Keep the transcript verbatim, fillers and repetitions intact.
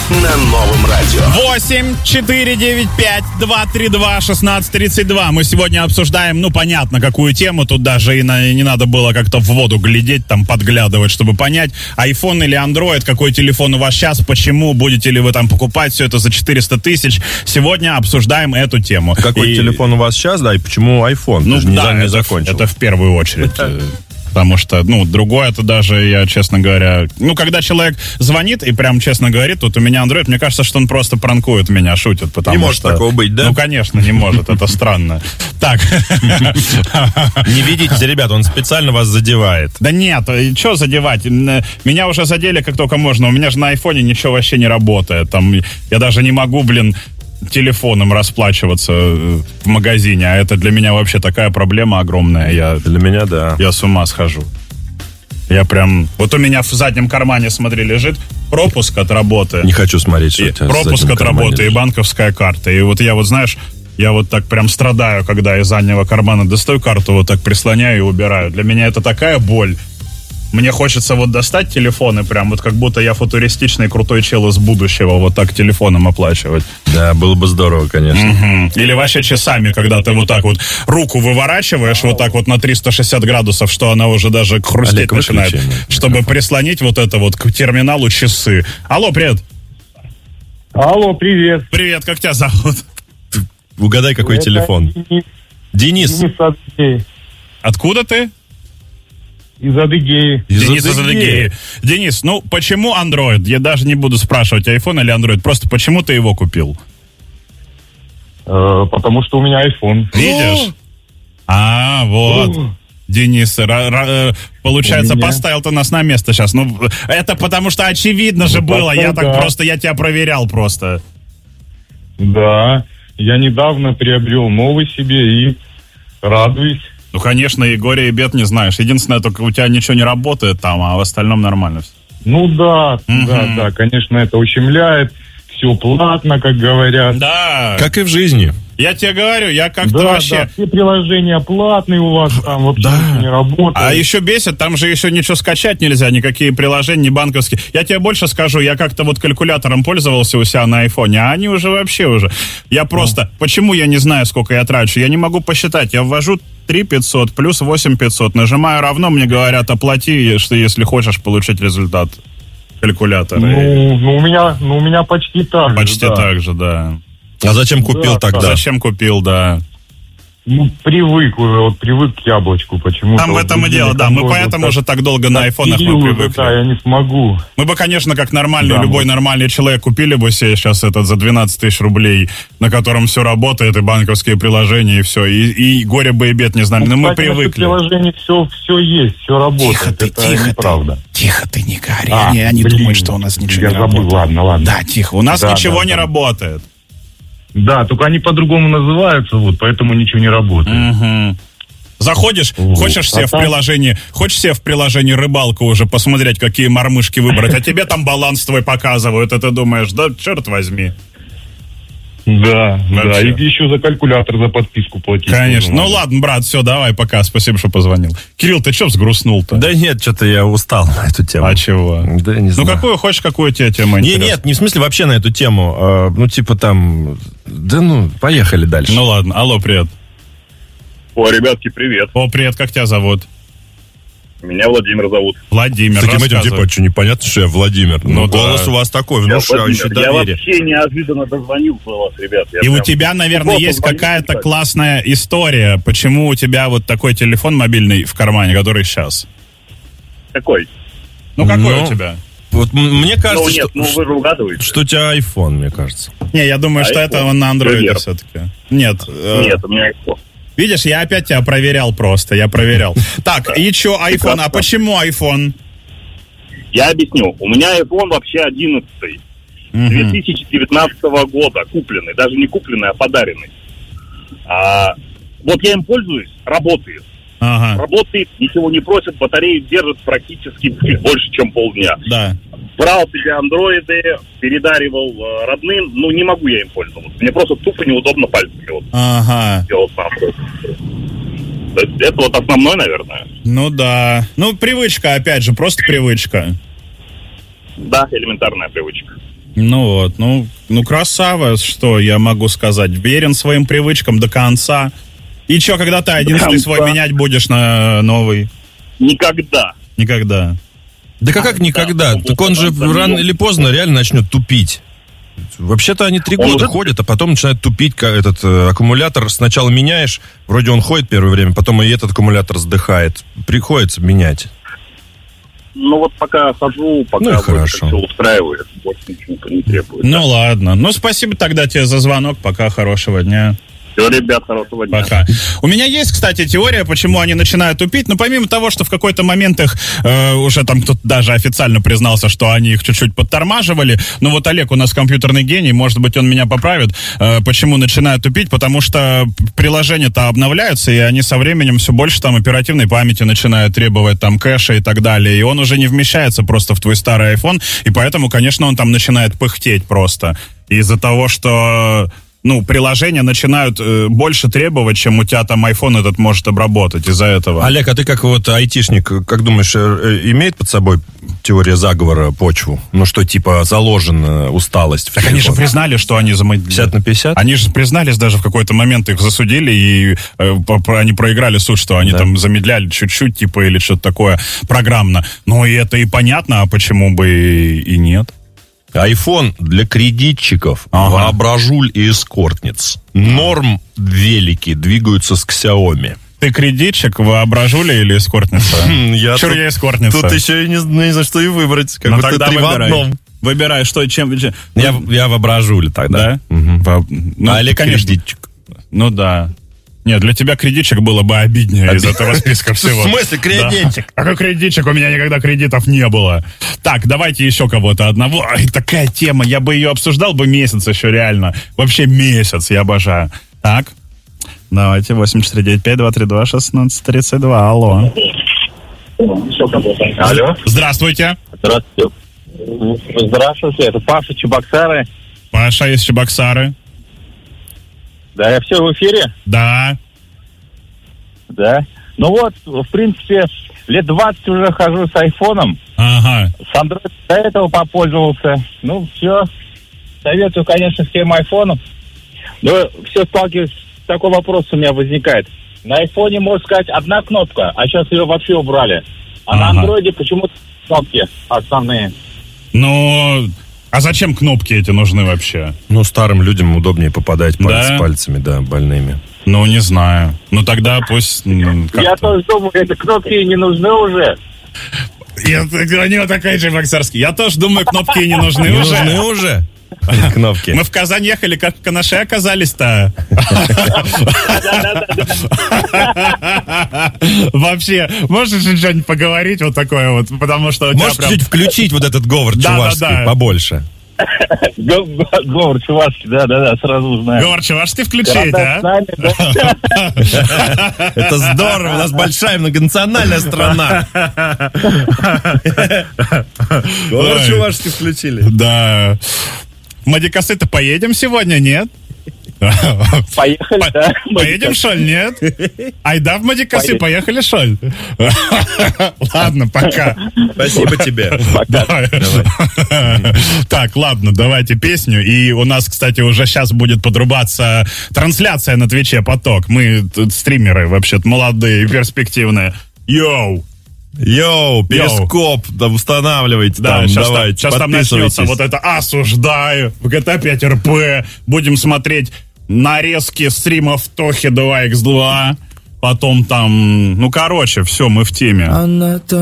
на Новом радио. восемь четыре девять пять два три два шестнадцать тридцать два. Мы сегодня обсуждаем, ну, понятно, какую тему. Тут даже и, на, и не надо было как-то в воду глядеть, там, подглядывать, чтобы понять, iPhone или Android, какой телефон у вас сейчас, почему, будете ли вы там покупать все это за четыреста тысяч. Сегодня обсуждаем эту тему. Какой и... телефон у вас сейчас, да, и почему iPhone? Ну, Ты же не, да, не это, закончил. это в первую очередь. Потому что, ну, другое это даже, я, честно говоря... Ну, когда человек звонит и прям честно говорит, вот у меня Android, мне кажется, что он просто пранкует меня, шутит, потому не может что... такого быть, да? Ну, конечно, не может, это странно. Так. Не видите, ребят, он специально вас задевает. Да нет, что задевать? Меня уже задели как только можно. У меня же на айфоне ничего вообще не работает. Там я даже не могу, блин, телефоном расплачиваться в магазине, а это для меня вообще такая проблема огромная. Я, для меня, да. Я с ума схожу. Я прям... Вот у меня в заднем кармане, смотри, лежит пропуск от работы. Не хочу смотреть, что у тебя пропуск от работы лежит. И банковская карта. И вот я вот, знаешь, я вот так прям страдаю, когда из заднего кармана достаю карту, вот так прислоняю и убираю. Для меня это такая боль. Мне хочется вот достать телефон и прям вот как будто я футуристичный крутой чел из будущего, вот так телефоном оплачивать. Да, было бы здорово, конечно. Угу. Или вообще часами, когда ты вот так вот руку выворачиваешь вот так вот на триста шестьдесят градусов, что она уже даже хрустеть Олег, начинает, чтобы прислонить вот это вот к терминалу часы. Алло, привет. Алло, привет. Привет, как тебя зовут? Угадай, какой это телефон. Денис. Денис. Денис. Откуда ты? Из Адыгеи. Из Денис из Адыгеи. Денис, ну почему Android? Я даже не буду спрашивать, iPhone или Android. Просто почему ты его купил? Э, потому что у меня iPhone. Видишь? А, вот. Денис, ра- ра- получается, поставил ты нас на место сейчас. Ну, это потому что очевидно же ну, было. Я да. так просто, я тебя проверял просто. Да, я недавно приобрел новый себе и радуюсь. Ну, конечно, и горе, и бед не знаешь. Единственное, только у тебя ничего не работает там, а в остальном нормально все. Ну да, угу. да, да, конечно, это ущемляет. Все платно, как говорят. Да. Как и в жизни. Я тебе говорю, я как-то да, вообще... Да, все приложения платные у вас, там вообще да. ничего не работает. А еще бесит, там же еще ничего скачать нельзя, никакие приложения, ни банковские. Я тебе больше скажу, я как-то вот калькулятором пользовался у себя на айфоне, а они уже вообще уже... Я просто... Ну. Почему я не знаю, сколько я трачу? Я не могу посчитать. Я ввожу три пятьсот плюс восемь пятьсот. Нажимаю равно, мне говорят, оплати, что если хочешь получить результат калькулятора. Ну, ну, у меня, ну, у меня почти так же. Почти да. так же, да. А зачем купил да, тогда? Зачем купил, да. Ну, привык уже, вот привык к яблочку почему-то. Там в этом вот, и дело, да. Мы поэтому уже так долго на айфонах мы привыкли. Да, я не смогу. Мы бы, конечно, как нормальный, да, любой мы... нормальный человек купили бы себе сейчас этот за двенадцать тысяч рублей, на котором все работает, и банковские приложения, и все. И, и горе бы и бед не знали. Но ну, мы привыкли. В приложении все, все есть, все работает. Тихо ты, это тихо неправда. ты. Тихо ты, не говори. А, они они блин, думают, что у нас ничего я не забыл, работает. Ладно, ладно. Да, тихо. У нас да, ничего да, не да. работает. Да, только они по-другому называются, вот, поэтому ничего не работает. Угу. Заходишь, вот. хочешь себе а в там... приложении, хочешь себе в приложении рыбалку уже посмотреть, какие мормышки выбрать, а тебе там баланс твой показывают, и ты думаешь, да черт возьми. Да, вообще. Да, и еще за калькулятор, за подписку платить. Конечно. Ну ладно, брат, все, давай, пока. Спасибо, что позвонил. Кирилл, ты что взгрустнул-то? Да нет, что-то я устал на эту тему. А чего? Да не знаю. Ну какую хочешь, какую тебе тему не, интересна? Нет, не в смысле вообще на эту тему. А, ну типа там, да ну, поехали дальше. Ну ладно, алло, привет. О, ребятки, привет. О, привет, как тебя зовут? Меня Владимир зовут. Владимир, с таким этим, типа, что непонятно, что я Владимир. Ну, ну голос да. у вас такой, внушающий доверие. Я вообще неожиданно дозвонился у вас, ребят. Я И прям... у тебя, наверное, есть какая-то кстати. классная история, почему у тебя вот такой телефон мобильный в кармане, который сейчас. Какой? Ну, какой ну, у тебя? Вот мне кажется, ну, нет, что, ну, вы же угадываете. что у тебя iPhone, мне кажется. Не, я думаю, а что iPhone? это он на андроиде все-таки. Нет. Нет, у меня iPhone. Видишь, я опять тебя проверял просто, я проверял. Так, и что, iPhone, а почему iPhone? Я объясню. У меня iPhone вообще одиннадцатый. две тысячи девятнадцатого года купленный. Даже не купленный, а подаренный. А, вот я им пользуюсь, работает. Ага. Работает, ничего не просит, батарею держит практически больше, чем полдня. Да. Брал себе андроиды, передаривал э, родным, ну не могу я им пользоваться. Мне просто тупо неудобно пальцами вот Ага. делать сам. Это вот основное, наверное. Ну да. Ну, привычка, опять же, просто привычка. Да, элементарная привычка. Ну вот, ну, ну красава, что я могу сказать. Верен своим привычкам до конца. И что, когда ты одиннадцатый свой менять будешь на новый? Никогда. Никогда. Да как, как никогда? Так он же рано или поздно реально начнет тупить. Вообще-то они три года ходят, а потом начинают тупить. Этот э, аккумулятор сначала меняешь, вроде он ходит первое время, потом и этот аккумулятор сдыхает. Приходится менять. Ну вот пока хожу, пока ну, хорошо. Все устраивает, больше ничего не требует. Ну да. Ладно. Ну спасибо тогда тебе за звонок. Пока, хорошего дня. Все, ребят, хорошего дня. Пока. У меня есть, кстати, теория, почему они начинают тупить. Но помимо того, что в какой-то момент их э, уже там кто-то даже официально признался, что они их чуть-чуть подтормаживали. Ну вот Олег у нас компьютерный гений, может быть, он меня поправит. Э, почему начинают тупить? Потому что приложения-то обновляются, и они со временем все больше там оперативной памяти начинают требовать, там, кэша и так далее. И он уже не вмещается просто в твой старый iPhone. И поэтому, конечно, он там начинает пыхтеть просто. Из-за того, что... Ну, приложения начинают э, больше требовать, чем у тебя там iPhone этот может обработать из-за этого. Олег, а ты как вот айтишник, как думаешь, э, имеет под собой теория заговора почву? Ну, что типа заложена усталость? Так они же признали, что они замедлили. пятьдесят на пятьдесят? Они же признались, даже в какой-то момент их засудили, и э, по, они проиграли суд, что они да. там замедляли чуть-чуть, типа, или что-то такое программно. Ну, и это и понятно, а почему бы и, и нет? iPhone для кредитчиков, ага. воображуль и эскортниц. Норм велики двигаются с Xiaomi. Ты кредитчик, воображуля или эскортница? Я Чур, я эскортница. Тут еще и не знаю, что и выбрать. Как ну тогда выбирай. Выбирай, что, чем... Я, я воображуля тогда. Да? Угу. Во... Ну, а Олег кредитчик. Ну да. Нет, для тебя кредитчик было бы обиднее Обид... из этого списка всего. В смысле кредитчик? Да. Какой кредитчик? У меня никогда кредитов не было. Так, давайте еще кого-то одного. Ай, такая тема, я бы ее обсуждал бы месяц еще реально. Вообще месяц, я обожаю. Так, давайте, восемь четыре девять пять два три два шестнадцать тридцать два. Алло. Алло. Здравствуйте. Здравствуйте. Здравствуйте, это Паша, Чебоксары. Паша из Чебоксары. Да, я все в эфире? Да. Да. Ну вот, в принципе, лет двадцать уже хожу с айфоном. Ага. С Android до этого попользовался. Ну, все. Советую, конечно, всем айфонам. Но все сталкиваюсь, такой вопрос у меня возникает. На айфоне, можно сказать, одна кнопка, а сейчас ее вообще убрали. А ага. на андроиде почему-то кнопки основные. Ну... А зачем кнопки эти нужны вообще? Ну, старым людям удобнее попадать пальц, да? пальцами, да, больными. Ну, не знаю. Ну, тогда пусть... Я тоже думаю, эти кнопки не нужны уже. Я, у него такой же боксерский. Я тоже думаю, кнопки не нужны не уже. нужны уже? Кнопки. Мы в Казань ехали, как в Канаше оказались-то. Вообще, можешь что-нибудь поговорить вот такое вот, потому что... Можешь чуть включить вот этот говор чувашский побольше? Говор чувашский, да-да-да, сразу узнаем. Говор чувашский включить, а? Это здорово, у нас большая многонациональная страна. Говор чувашский включили. Да. В Мадикасы-то поедем сегодня, нет? Поехали, По- да. Поедем, шоль, нет? Айда в Мадикасы, поехали, шоль? Ладно, пока. Спасибо тебе. Пока. Давай. Так, ладно, давайте песню. И у нас, кстати, уже сейчас будет подрубаться трансляция на Твиче «Поток». Мы тут стримеры вообще-то молодые, перспективные. Йоу! Йоу, перископ, да, устанавливайте да, там, сейчас давайте, там, сейчас там начнется вот это «Осуждаю», в джи ти эй пять эр пи, будем смотреть нарезки стримов Тохи два икс два, потом там, ну, короче, все, мы в теме.